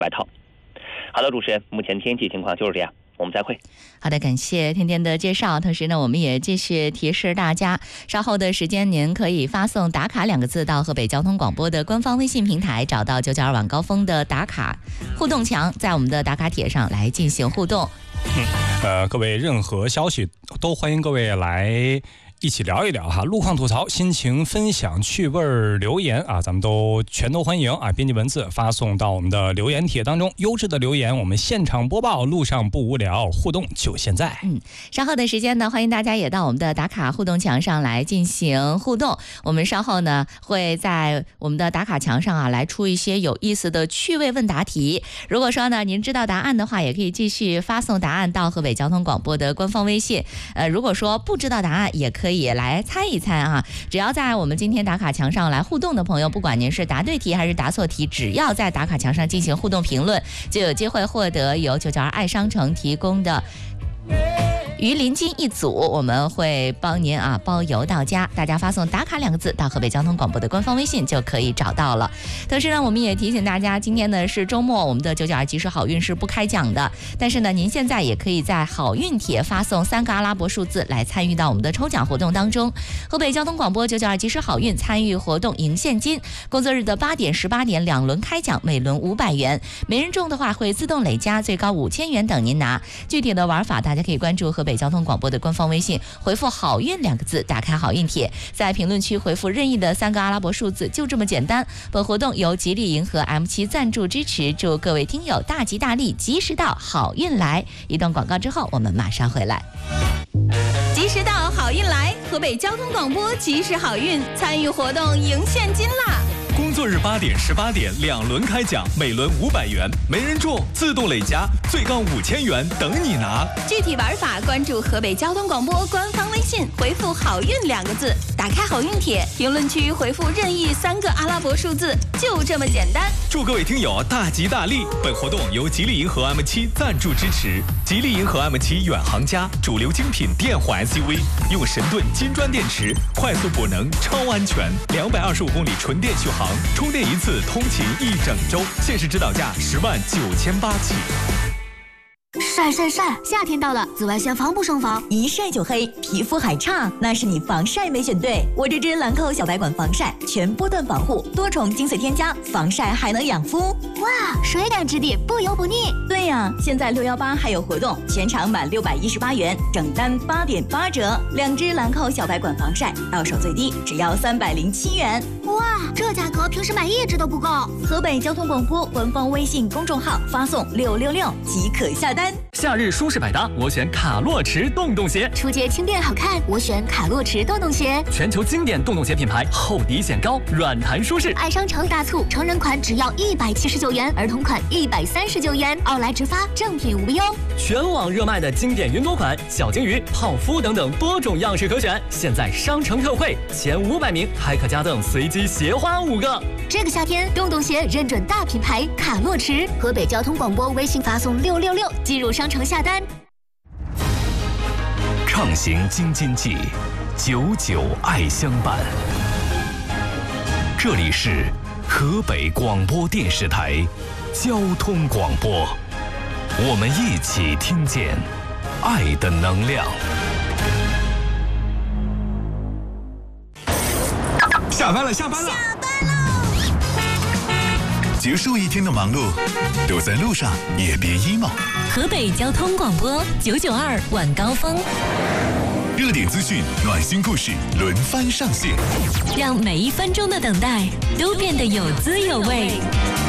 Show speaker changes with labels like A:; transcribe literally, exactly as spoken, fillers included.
A: 外套。好的，主持人，目前天气情况就是这样，我们再会。
B: 好的，感谢天天的介绍。同时呢，我们也继续提示大家，稍后的时间您可以发送打卡两个字到河北交通广播的官方微信平台，找到九九二晚高峰的打卡互动墙，在我们的打卡帖上来进行互动。
C: 嗯，呃，各位任何消息都欢迎各位来一起聊一聊哈，路况吐槽、心情分享、趣味留言啊，咱们都全都欢迎啊！编辑文字发送到我们的留言帖当中，优质的留言我们现场播报，路上不无聊，互动就现在。
B: 嗯，稍后的时间呢，欢迎大家也到我们的打卡互动墙上来进行互动。我们稍后呢会在我们的打卡墙上啊来出一些有意思的趣味问答题。如果说呢您知道答案的话，也可以继续发送答案到河北交通广播的官方微信。呃，如果说不知道答案，也可以。也来猜一猜啊！只要在我们今天打卡墙上来互动的朋友，不管您是答对题还是答错题，只要在打卡墙上进行互动评论，就有机会获得由九九二爱商城提供的鱼鳞金一组，我们会帮您啊包邮到家。大家发送打卡两个字到河北交通广播的官方微信就可以找到了。同时呢，我们也提醒大家，今天呢是周末，我们的九九二即时好运是不开奖的，但是呢您现在也可以在好运帖发送三个阿拉伯数字来参与到我们的抽奖活动当中。河北交通广播九九二即时好运参与活动赢现金，工作日的八点十八点两轮开奖，每轮五百元，没人中的话会自动累加，最高五千元等您拿。具体的玩法大家可以关注河北交通广播的官方微信，回复好运两个字，打开好运帖，在评论区回复任意的三个阿拉伯数字，就这么简单。本活动由吉利银河 M 七 赞助支持，祝各位听友大吉大利，及时到，好运来。一段广告之后我们马上回来。
D: 及时到，好运来，河北交通广播及时好运，参与活动赢现金啦！
E: 工作日八点十八点两轮开奖，每轮五百元，没人中自动累加，最高五千元等你拿。
D: 具体玩法关注河北交通广播官方微信，回复好运两个字，打开好运帖，评论区回复任意三个阿拉伯数字，就这么简单。
E: 祝各位听友大吉大利！本活动由吉利银河 M 七 赞助支持。吉利银河 M 七 远航家，主流精品电混 S U V， 用神盾金砖电池，快速补能，超安全，两百二十五公里纯电续航，充电一次通勤一整周，限时指导价十万九千八起。
F: 晒晒晒！夏天到了，紫外线防不胜防，
G: 一晒就黑，皮肤还差，那是你防晒没选对。我这支兰蔻小白管防晒，全波段防护，多重精粹添加，防晒还能养肤。
F: 哇，水感质地，不油不腻。
G: 对呀、啊，现在六一八还有活动，全场满六百一十八元，整单八点八折。两支兰蔻小白管防晒，到手最低只要三百零七元。
F: 哇，这价格平时买一支都不够。
G: 河北交通广播官方微信公众号发送六六六即可下单。
E: 夏日舒适百搭，我选卡洛驰洞洞鞋。
F: 出街轻便好看，我选卡洛驰洞洞鞋。
E: 全球经典洞洞鞋品牌，厚底显高，软弹舒适。
F: 爱商城大促，成人款只要一百七十九元，儿童款一百三十九元，奥莱直发，正品无忧。
E: 全网热卖的经典云朵款、小金鱼、泡芙等等多种样式可选，现在商城特惠，前五百名还可加赠随机鞋花五个。
F: 这个夏天，洞洞鞋认准大品牌卡洛驰。河北交通广播微信发送六六六进入商城下单。
H: 畅行京津冀，久久爱相伴。这里是河北广播电视台交通广播，我们一起听见爱的能量。
E: 下班了，下班了，
F: 下班喽！
I: 结束一天的忙碌，都在路上也别 emo。
J: 河北交通广播九九二晚高峰，
I: 热点资讯、暖心故事轮番上线，
J: 让每一分钟的等待都变得有滋有味。